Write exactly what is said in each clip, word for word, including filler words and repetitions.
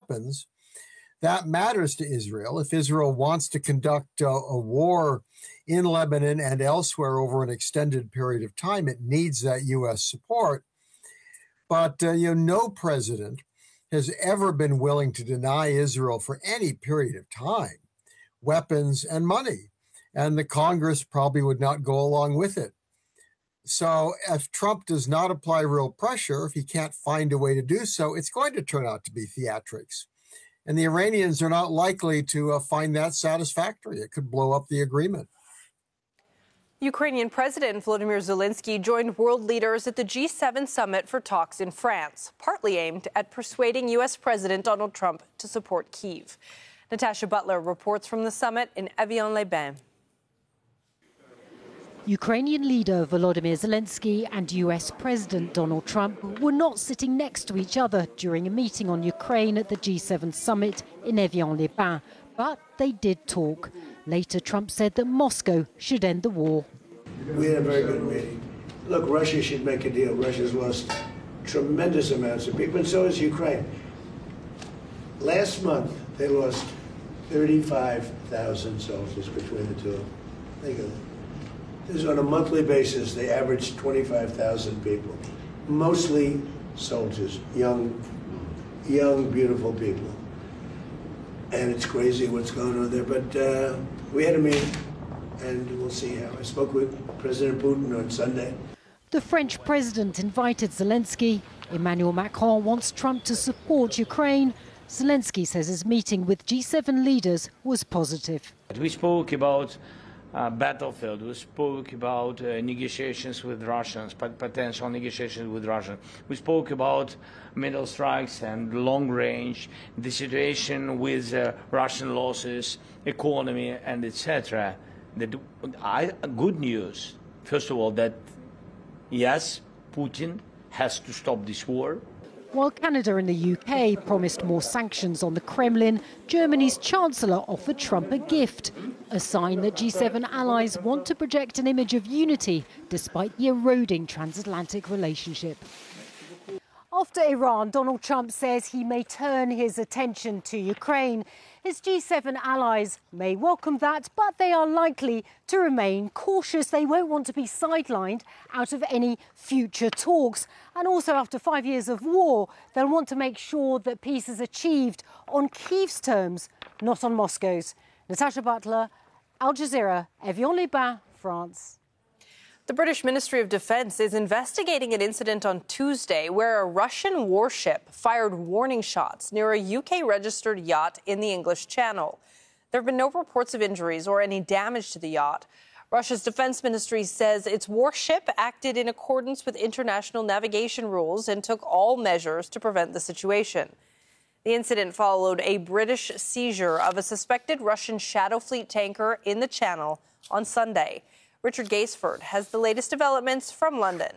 weapons. That matters to Israel. If Israel wants to conduct a, a war in Lebanon and elsewhere over an extended period of time, it needs that U S support. But uh, you know, no president has ever been willing to deny Israel for any period of time weapons and money. And the Congress probably would not go along with it. So if Trump does not apply real pressure, if he can't find a way to do so, it's going to turn out to be theatrics. And the Iranians are not likely to uh, find that satisfactory. It could blow up the agreement. Ukrainian President Volodymyr Zelensky joined world leaders at the G seven summit for talks in France, partly aimed at persuading U S President Donald Trump to support Kyiv. Natasha Butler reports from the summit in Evian-les-Bains. Ukrainian leader Volodymyr Zelensky and U S President Donald Trump were not sitting next to each other during a meeting on Ukraine at the G seven summit in Evian-les-Bains, but they did talk. Later, Trump said that Moscow should end the war. We had a very good meeting. Look, Russia should make a deal. Russia's lost tremendous amounts of people, and so has Ukraine. Last month, they lost thirty-five thousand soldiers between the two. Think of it. This is on a monthly basis. They averaged twenty-five thousand people, mostly soldiers, young, young, beautiful people. And it's crazy what's going on there. But uh, we had a meeting, and we'll see how. I spoke with President Putin on Sunday. The French president invited Zelensky. Emmanuel Macron wants Trump to support Ukraine. Zelensky says his meeting with G seven leaders was positive. We spoke about Uh, battlefield. We spoke about uh, negotiations with Russians, potential negotiations with Russia. We spoke about middle strikes and long range, the situation with uh, Russian losses, economy, and et cetera. That I, good news, first of all, that yes, Putin has to stop this war. While Canada and the U K promised more sanctions on the Kremlin, Germany's Chancellor offered Trump a gift, a sign that G seven allies want to project an image of unity despite the eroding transatlantic relationship. After Iran, Donald Trump says he may turn his attention to Ukraine. His G seven allies may welcome that, but they are likely to remain cautious. They won't want to be sidelined out of any future talks. And also, after five years of war, they'll want to make sure that peace is achieved on Kyiv's terms, not on Moscow's. Natasha Butler, Al Jazeera, Evian-les-Bains, France. The British Ministry of Defence is investigating an incident on Tuesday where a Russian warship fired warning shots near a U K-registered yacht in the English Channel. There have been no reports of injuries or any damage to the yacht. Russia's defense ministry says its warship acted in accordance with international navigation rules and took all measures to prevent the situation. The incident followed a British seizure of a suspected Russian Shadow Fleet tanker in the Channel on Sunday. Richard Gaisford has the latest developments from London.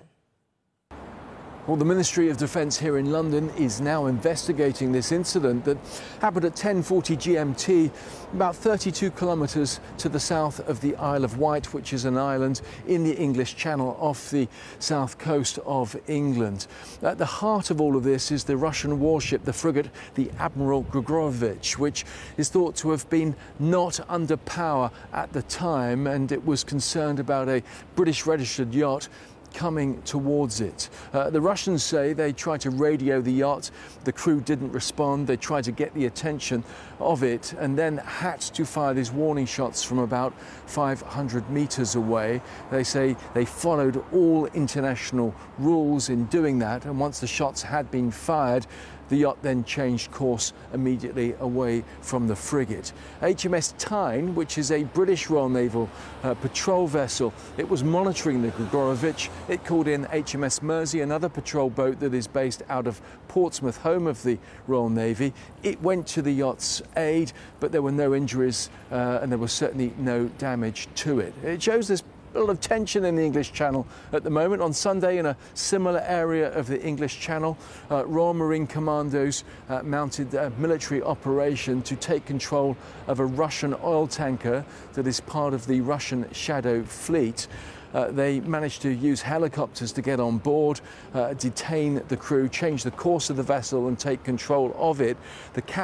Well, the Ministry of Defence here in London is now investigating this incident that happened at ten forty G M T, about thirty-two kilometres to the south of the Isle of Wight, which is an island in the English Channel off the south coast of England. At the heart of all of this is the Russian warship, the frigate, the Admiral Grigorovich, which is thought to have been not under power at the time, and it was concerned about a British registered yacht coming towards it. Uh, the Russians say they tried to radio the yacht. The crew didn't respond. They tried to get the attention of it and then had to fire these warning shots from about five hundred meters away. They say they followed all international rules in doing that, and once the shots had been fired, the yacht then changed course immediately away from the frigate. H M S Tyne, which is a British Royal Naval uh, patrol vessel, it was monitoring the Grigorovich. It called in H M S Mersey, another patrol boat that is based out of Portsmouth, home of the Royal Navy. It went to the yacht's aid, but there were no injuries uh, and there was certainly no damage to it. It shows this a lot of tension in the English Channel at the moment. On Sunday, in a similar area of the English Channel, uh, Royal Marine Commandos uh, mounted a military operation to take control of a Russian oil tanker that is part of the Russian Shadow Fleet. Uh, they managed to use helicopters to get on board, uh, detain the crew, change the course of the vessel and take control of it. The cap